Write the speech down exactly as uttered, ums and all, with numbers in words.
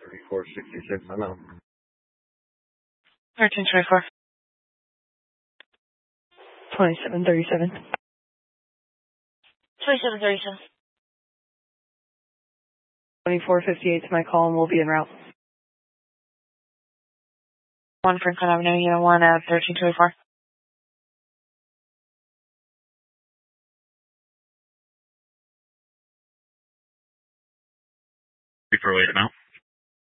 thirty-four sixty-six, I'm out. thirteen twenty-four. twenty-seven thirty-seven. twenty-seven thirty-seven. twenty-four fifty-eight to my call and we'll be en route. one Franklin Avenue, Unit one at thirteen twenty-four. Before we head out.